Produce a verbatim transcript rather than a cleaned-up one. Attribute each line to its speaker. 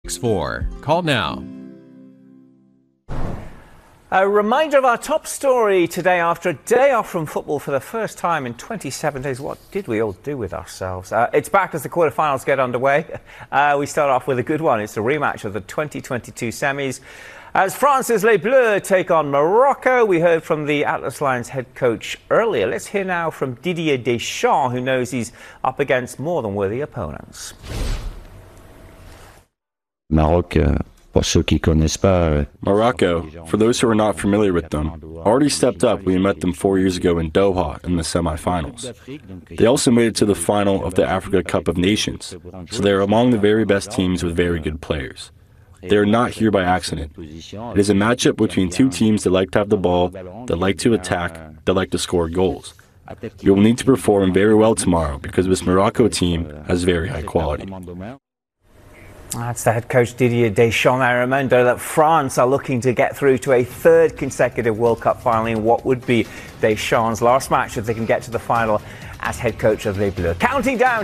Speaker 1: four. Call now.
Speaker 2: A reminder of our top story today. After a day off from football for the first time in twenty-seven days, what did we all do with ourselves? Uh, it's back as the quarterfinals get underway. Uh, we start off with a good one. It's a rematch of the twenty twenty-two semis as France's Les Bleus take on Morocco. We heard from the Atlas Lions head coach earlier. Let's hear now from Didier Deschamps, who knows he's up against more than worthy opponents.
Speaker 3: Maroc, uh,
Speaker 4: Morocco, for those who are not familiar with them, already stepped up when we met them four years ago in Doha in the semifinals. They also made it to the final of the Africa Cup of Nations, so they are among the very best teams with very good players. They are not here by accident. It is a matchup between two teams that like to have the ball, that like to attack, that like to score goals. You will need to perform very well tomorrow because this Morocco team has very high quality.
Speaker 2: That's the head coach Didier Deschamps. I remember that France are looking to get through to a third consecutive World Cup final in what would be Deschamps' last match if they can get to the final as head coach of Les Bleus. Counting down